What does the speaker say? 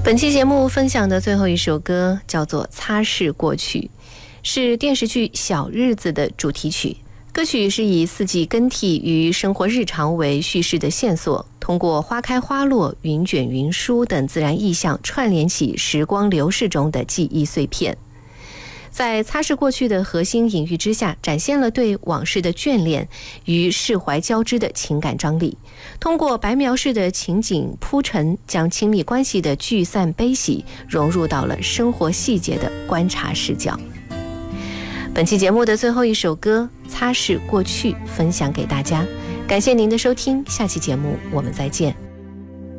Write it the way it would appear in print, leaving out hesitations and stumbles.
本期节目分享的最后一首歌叫做《擦拭过去》，是电视剧《小日子》的主题曲。歌曲是以四季更替与生活日常为叙事的线索，通过花开花落、云卷云舒等自然意象，串联起时光流逝中的记忆碎片。在擦拭过去的核心隐喻之下，展现了对往事的眷恋与释怀交织的情感张力。通过白描式的情景铺陈，将亲密关系的聚散悲喜融入到了生活细节的观察视角。本期节目的最后一首歌《擦拭过去》分享给大家，感谢您的收听，下期节目我们再见。